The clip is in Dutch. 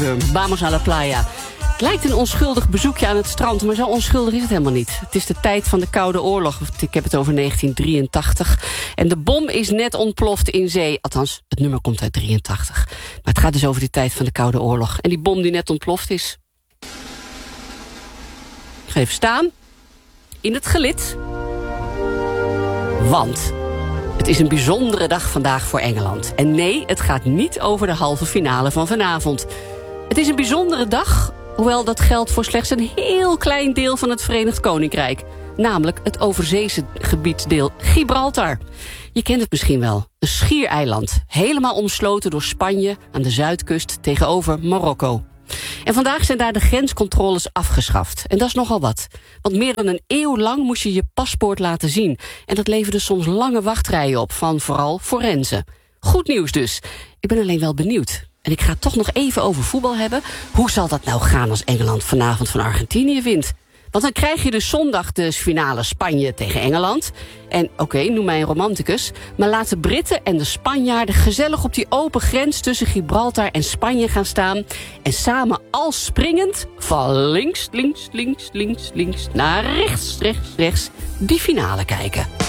Vamos a la playa. Het lijkt een onschuldig bezoekje aan het strand, maar zo onschuldig is het helemaal niet. Het is de tijd van de Koude Oorlog. Ik heb het over 1983. En de bom is net ontploft in zee. Althans, het nummer komt uit 83. Maar het gaat dus over de tijd van de Koude Oorlog. En die bom die net ontploft is. Ik ga even staan. In het gelid. Want het is een bijzondere dag vandaag voor Engeland. En nee, het gaat niet over de halve finale van vanavond. Het is een bijzondere dag, hoewel dat geldt voor slechts een heel klein deel van het Verenigd Koninkrijk. Namelijk het overzeese gebiedsdeel Gibraltar. Je kent het misschien wel, een schiereiland. Helemaal omsloten door Spanje aan de zuidkust tegenover Marokko. En vandaag zijn daar de grenscontroles afgeschaft. En dat is nogal wat. Want meer dan een eeuw lang moest je je paspoort laten zien. En dat leverde soms lange wachtrijen op, van vooral forensen. Goed nieuws dus. Ik ben alleen wel benieuwd. En ik ga het toch nog even over voetbal hebben. Hoe zal dat nou gaan als Engeland vanavond van Argentinië wint? Want dan krijg je dus zondag de finale Spanje tegen Engeland. En oké, noem mij een romanticus, maar laat de Britten en de Spanjaarden gezellig op die open grens tussen Gibraltar en Spanje gaan staan. En samen als springend van links, links, links, links, links naar rechts, rechts, rechts die finale kijken.